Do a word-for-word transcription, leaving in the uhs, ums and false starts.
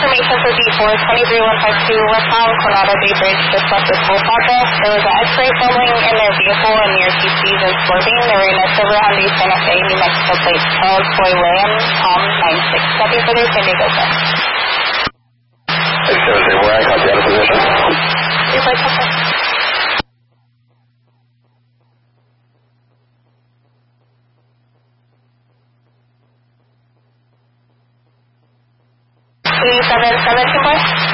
information for D four, twenty-three one five two, westbound Coronado Bay Bridge, just left the school plaza. There was an X-ray filming in their vehicle and near T C's and Scorpion. They were in a silver Hyundai Santa Fe, New Mexico plate, Charles Boy Williams, Tom nine six. Nothing further, San Diego, sir. six seven three, where I got the other position. Your flight, sir. three seven seven, two boy.